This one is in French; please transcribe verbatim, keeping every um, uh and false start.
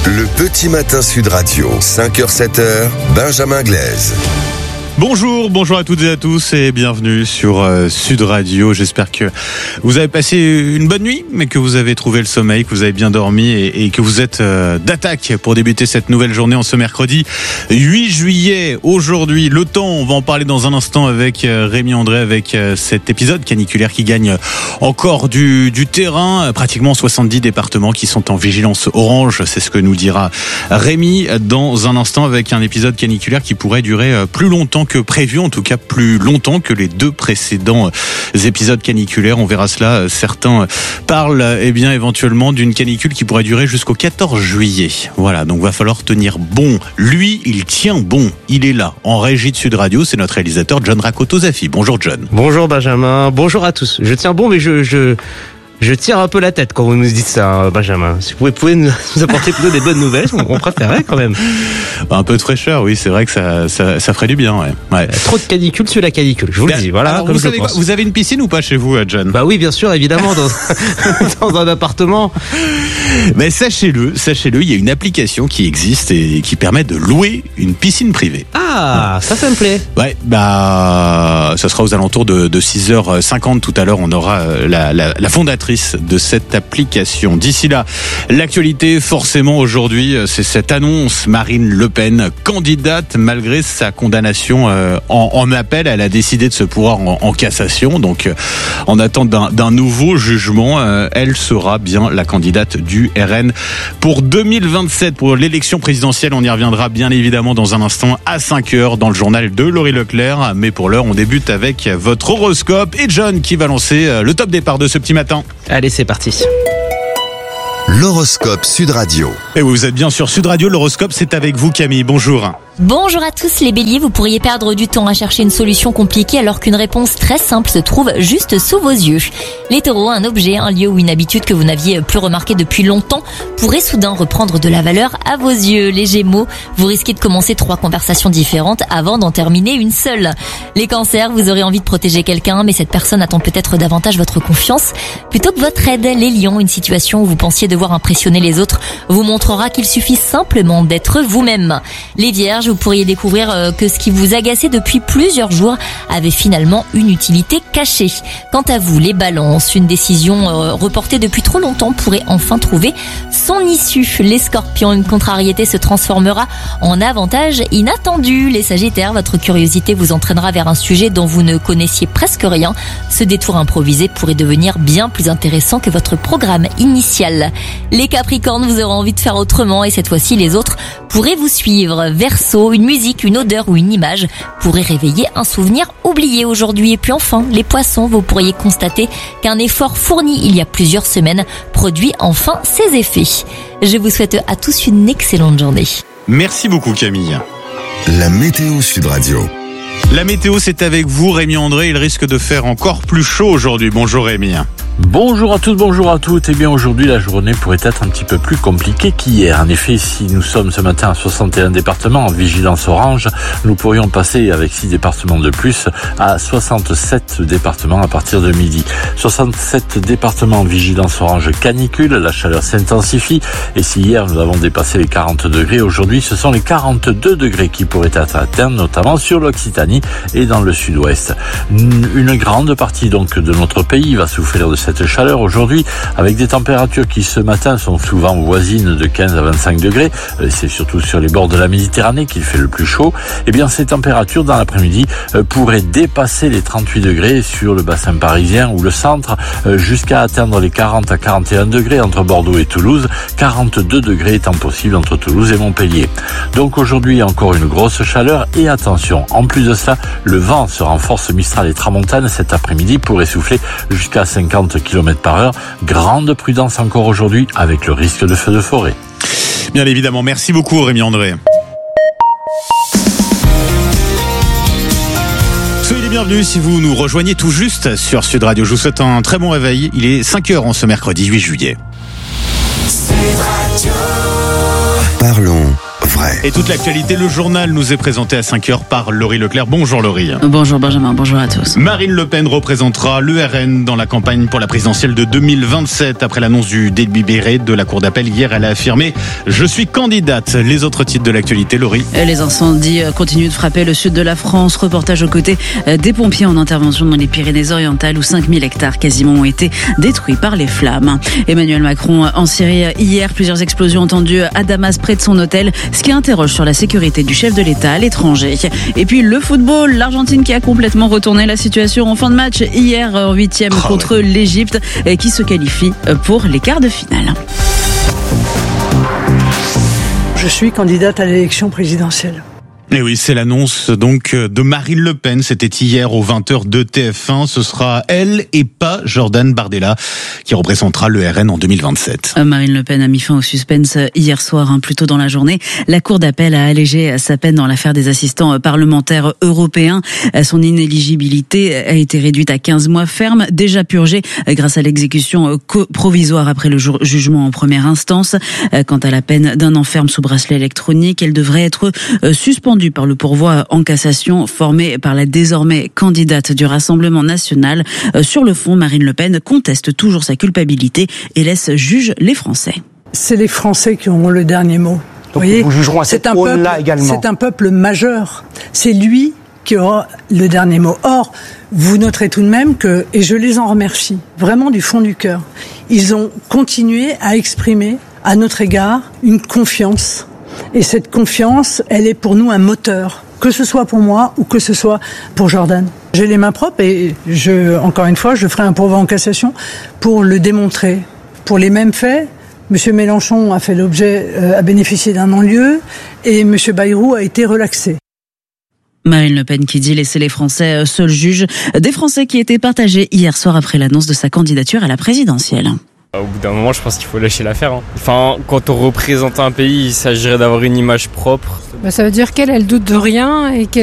Le petit matin Sud Radio, cinq heures sept heures, Benjamin Glaise. Bonjour, bonjour à toutes et à tous et bienvenue sur euh, Sud Radio. J'espère que vous avez passé une bonne nuit, mais que vous avez trouvé le sommeil, que vous avez bien dormi et, et que vous êtes euh, d'attaque pour débuter cette nouvelle journée en ce mercredi huit juillet. Aujourd'hui, le temps, on va en parler dans un instant avec euh, Rémi André, avec euh, cet épisode caniculaire qui gagne encore du, du terrain. Pratiquement soixante-dix départements qui sont en vigilance orange, c'est ce que nous dira Rémi dans un instant, avec un épisode caniculaire qui pourrait durer euh, plus longtemps que prévu, en tout cas plus longtemps que les deux précédents épisodes caniculaires. On verra cela. Certains parlent eh bien éventuellement d'une canicule qui pourrait durer jusqu'au quatorze juillet. Voilà, donc va falloir tenir bon. Lui, il tient bon. Il est là, en régie de Sud Radio. C'est notre réalisateur John Rakoto-Zafi. Bonjour John. Bonjour Benjamin. Bonjour à tous. Je tiens bon, mais je... je... Je tire un peu la tête quand vous nous dites ça, Benjamin. Si vous pouvez, pouvez nous apporter plutôt des bonnes nouvelles, on préférerait quand même. Un peu de fraîcheur, oui, c'est vrai que ça, ça, ça ferait du bien, ouais. ouais. Trop de canicule sur la canicule, je vous ben, le dis. Voilà. Alors, comme vous, je savez quoi, vous avez une piscine ou pas chez vous, John? Bah oui, bien sûr, évidemment, dans, dans un appartement. Mais sachez-le, sachez-le, il y a une application qui existe et qui permet de louer une piscine privée. Ah, ça, ça me plaît. Ouais, bah, ça sera aux alentours de, de six heures cinquante tout à l'heure. On aura la, la, la fondatrice de cette application. D'ici là, l'actualité, forcément, aujourd'hui, c'est cette annonce. Marine Le Pen, candidate, malgré sa condamnation euh, en, en appel, elle a décidé de se pourvoir en, en cassation. Donc, euh, en attente d'un, d'un nouveau jugement, euh, elle sera bien la candidate du R N pour deux mille vingt-sept, pour l'élection présidentielle. On y reviendra bien évidemment dans un instant à cinq heures dans le journal de Laurie Leclerc. Mais pour l'heure, on débute avec votre horoscope et John qui va lancer le top départ de ce petit matin. Allez, c'est parti. L'horoscope Sud Radio. Et vous êtes bien sur Sud Radio, l'horoscope, c'est avec vous Camille, bonjour. Bonjour à tous les béliers, vous pourriez perdre du temps à chercher une solution compliquée alors qu'une réponse très simple se trouve juste sous vos yeux. Les taureaux, un objet, un lieu ou une habitude que vous n'aviez plus remarqué depuis longtemps pourrait soudain reprendre de la valeur à vos yeux. Les gémeaux, vous risquez de commencer trois conversations différentes avant d'en terminer une seule. Les cancers, vous aurez envie de protéger quelqu'un mais cette personne attend peut-être davantage votre confiance plutôt que votre aide. Les lions, une situation où vous pensiez devoir impressionner les autres vous montrera qu'il suffit simplement d'être vous-même. Les vierges, vous pourriez découvrir que ce qui vous agaçait depuis plusieurs jours avait finalement une utilité cachée. Quant à vous, les balances, une décision reportée depuis trop longtemps pourrait enfin trouver son issue. Les scorpions, une contrariété se transformera en avantage inattendu. Les sagittaires, votre curiosité vous entraînera vers un sujet dont vous ne connaissiez presque rien. Ce détour improvisé pourrait devenir bien plus intéressant que votre programme initial. Les capricornes, vous aurez envie de faire autrement et cette fois-ci les autres pourraient vous suivre. Verseau, une musique, une odeur ou une image pourrait réveiller un souvenir oublié aujourd'hui. Et puis enfin, les poissons, vous pourriez constater qu'un effort fourni il y a plusieurs semaines produit enfin ses effets. Je vous souhaite à tous une excellente journée. Merci beaucoup Camille. La météo Sud Radio. La météo, c'est avec vous Rémi André, il risque de faire encore plus chaud aujourd'hui. Bonjour Rémi. Bonjour à tous, bonjour à toutes. Eh bien aujourd'hui la journée pourrait être un petit peu plus compliquée qu'hier. En effet, si nous sommes ce matin à soixante et un départements en vigilance orange, nous pourrions passer avec six départements de plus à soixante-sept départements à partir de midi. soixante-sept départements en vigilance orange canicule, la chaleur s'intensifie et si hier nous avons dépassé les quarante degrés, aujourd'hui ce sont les quarante-deux degrés qui pourraient être atteints, notamment sur l'Occitanie et dans le sud-ouest. Une grande partie donc de notre pays va souffrir de cette chaleur aujourd'hui avec des températures qui ce matin sont souvent voisines de quinze à vingt-cinq degrés. C'est surtout sur les bords de la Méditerranée qu'il fait le plus chaud. Et bien ces températures dans l'après-midi pourraient dépasser les trente-huit degrés sur le bassin parisien ou le centre jusqu'à atteindre les quarante à quarante et un degrés entre Bordeaux et Toulouse, quarante-deux degrés étant possible entre Toulouse et Montpellier. Donc aujourd'hui encore une grosse chaleur et attention, en plus de ça, le vent se renforce, Mistral et Tramontane cet après-midi pourrait souffler jusqu'à cinquante kilomètres par heure. Grande prudence encore aujourd'hui avec le risque de feu de forêt. Bien évidemment, merci beaucoup Rémi André. Soyez les bienvenus si vous nous rejoignez tout juste sur Sud Radio. Je vous souhaite un très bon réveil. Il est cinq heures en ce mercredi huit juillet. Parlons vrai. Et toute l'actualité, le journal nous est présenté à cinq heures par Laurie Leclerc. Bonjour Laurie. Bonjour Benjamin, bonjour à tous. Marine Le Pen représentera l'U R N dans la campagne pour la présidentielle de deux mille vingt-sept. Après l'annonce du délibéré de la Cour d'appel hier, elle a affirmé « Je suis candidate ». Les autres titres de l'actualité, Laurie. Les incendies continuent de frapper le sud de la France. Reportage aux côtés des pompiers en intervention dans les Pyrénées-Orientales où cinq mille hectares quasiment ont été détruits par les flammes. Emmanuel Macron en Syrie hier, plusieurs explosions entendues à Damas près de son hôtel, ce qui interroge sur la sécurité du chef de l'État à l'étranger. Et puis le football, l'Argentine qui a complètement retourné la situation en fin de match hier en huitième oh contre ouais. l'Égypte qui se qualifie pour les quarts de finale. Je suis candidate à l'élection présidentielle. Et oui, c'est l'annonce donc de Marine Le Pen. C'était hier aux vingt heures de T F un. Ce sera elle et pas Jordan Bardella qui représentera le R N en deux mille vingt-sept. Marine Le Pen a mis fin au suspense hier soir, hein, plus tôt dans la journée. La Cour d'appel a allégé sa peine dans l'affaire des assistants parlementaires européens. Son inéligibilité a été réduite à quinze mois ferme, déjà purgée grâce à l'exécution provisoire après le jugement en première instance. Quant à la peine d'un an ferme sous bracelet électronique, elle devrait être suspendue par le pourvoi en cassation formé par la désormais candidate du Rassemblement national. Sur le fond, Marine Le Pen conteste toujours sa culpabilité et laisse juge les Français. C'est les Français qui auront le dernier mot. Donc vous voyez, nous jugerons à cette aune-là également. C'est un peuple majeur. C'est lui qui aura le dernier mot. Or, vous noterez tout de même que, et je les en remercie, vraiment du fond du cœur, ils ont continué à exprimer à notre égard une confiance. Et cette confiance, elle est pour nous un moteur, que ce soit pour moi ou que ce soit pour Jordan. J'ai les mains propres et je, encore une fois, je ferai un pourvoi en cassation pour le démontrer. Pour les mêmes faits, M. Mélenchon a fait l'objet, euh, a bénéficié d'un non-lieu et M. Bayrou a été relaxé. Marine Le Pen qui dit laisser les Français seuls juges, des Français qui étaient partagés hier soir après l'annonce de sa candidature à la présidentielle. Au bout d'un moment, je pense qu'il faut lâcher l'affaire. Hein. Enfin, quand on représente un pays, il s'agirait d'avoir une image propre. Bah, ça veut dire qu'elle, elle doute de rien et qu'elle